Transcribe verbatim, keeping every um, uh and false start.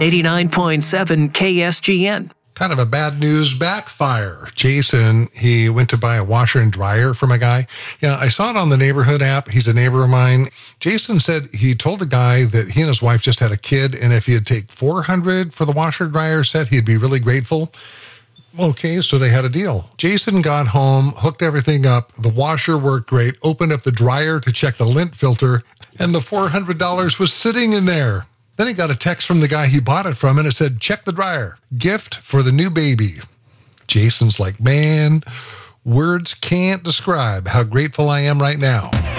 eighty-nine point seven K S G N. Kind of a bad news backfire. Jason, he went to buy a washer and dryer from a guy. Yeah, I saw it on the neighborhood app. He's a neighbor of mine. Jason said he told the guy that he and his wife just had a kid, and if he'd take four hundred dollars for the washer dryer set, he'd be really grateful. Okay, so they had a deal. Jason got home, hooked everything up. The washer worked great, opened up the dryer to check the lint filter, and the four hundred dollars was sitting in there. Then he got a text from the guy he bought it from, and it said, check the dryer. Gift for the new baby. Jason's like, man, words can't describe how grateful I am right now.